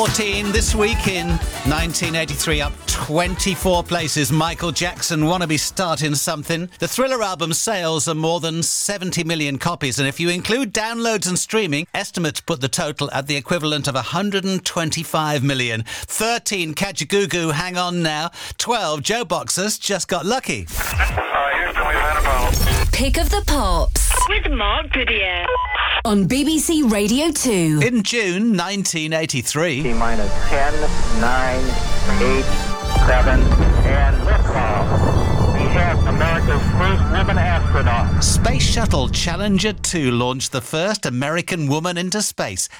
14 this week in 1983, up 24 places. Michael Jackson, Wanna Be Starting Something. The Thriller album sales are more than 70 million copies, and if you include downloads and streaming, estimates put the total at the equivalent of 125 million. 13, Kajagoogoo, Hang On Now. 12, Joe Boxers, Just Got Lucky. Houston, we've had a problem. Pick of the Pops. With Mark Goodyear. On BBC Radio 2. In June 1983. T-minus 10, 9, 8, 7, and liftoff. We have America's first woman astronaut. Space Shuttle Challenger 2 launched the first American woman into space.